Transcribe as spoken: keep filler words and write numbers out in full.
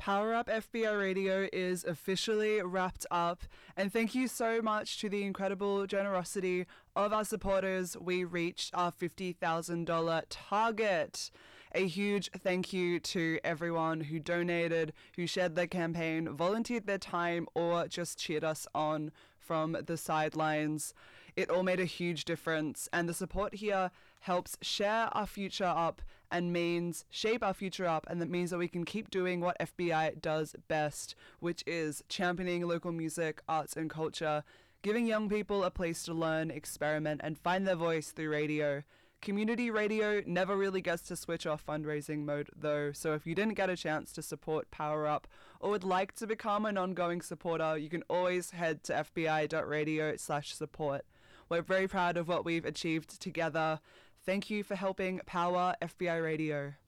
Power Up F B I Radio is officially wrapped up, and thank you so much to the incredible generosity of our supporters. We reached our fifty thousand dollars target. A huge thank you to everyone who donated, who shared their campaign, volunteered their time, or just cheered us on from the sidelines. It all made a huge difference, and the support here helps share our future up and means shape our future up, and that means that we can keep doing what F B I does best, which is championing local music, arts and culture, giving young people a place to learn, experiment and find their voice through radio. Community radio never really gets to switch off fundraising mode though, so if you didn't get a chance to support Power Up or would like to become an ongoing supporter, you can always head to fbi.radio slash support. We're very proud of what we've achieved together. Thank you for helping power F B I Radio.